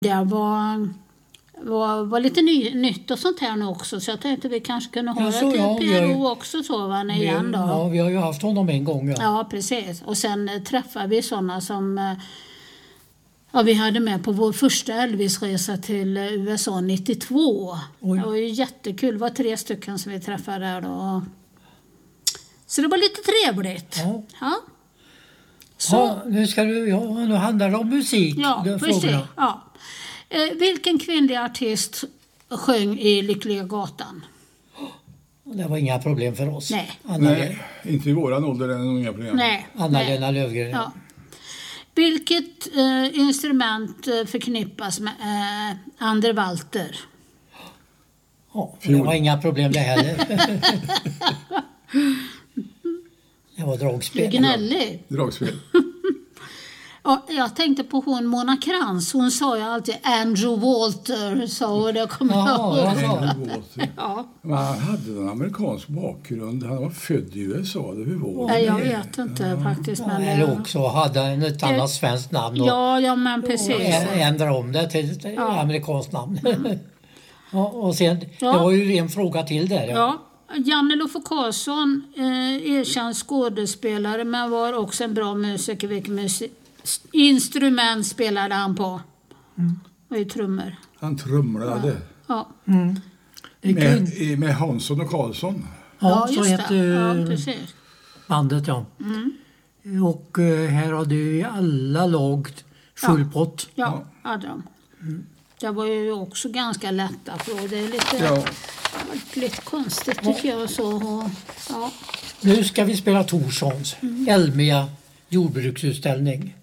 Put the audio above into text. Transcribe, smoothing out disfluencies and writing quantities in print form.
Det var lite nytt och sånt här nu också, så jag tänkte vi kanske kunde ha det till PRO också så va, igen då. Ja, vi har ju haft honom en gång. Ja, precis. Och sen träffar vi sådana som vi hade med på vår första Elvis-resa till USA 92. Oj. Det var ju jättekul, det var 3 stycken som vi träffade där då. Så det var lite trevligt. Ja. Så. Nu handlar det om musik. Ja, precis. Ja. Vilken kvinnlig artist sjöng i Lyckliga gatan? Det var inga problem för oss. Nej, inte i våran ålder är det nog inga problem. Nej. Anna-Lena Löfgren. Ja. Vilket instrument förknippas med Ander Walter? Ja, det var inga problem det heller. Det var dragspel. Gnällig. Dragspel. Ja, jag tänkte på hon Mona Krantz. Hon sa ju alltid Andrew Walter. Så det kommer jag ihåg. Andrew Walter. Ja. Men han hade en amerikansk bakgrund. Han var född i USA. Det var det. Jag vet inte faktiskt. Men eller också hade han ett annat svenskt namn. Ja, men precis. Och ändra om det till ett amerikanskt namn. Och sen, det var ju en fråga till där. Ja. Janne Loffe Karlsson, erkänd skådespelare, men var också en bra musiker. Vilken instrument spelade han på? Och i trummor. Han trumlade. Ja. Med Hansson och Karlsson. Ja, så heter precis. Bandet, Och här hade ju alla lag full pott. Ja, hade de. Det var ju också ganska lätta frågor. Det är lite konstigt tycker jag. Så, Nu ska vi spela Torssons Elmia jordbruksutställning.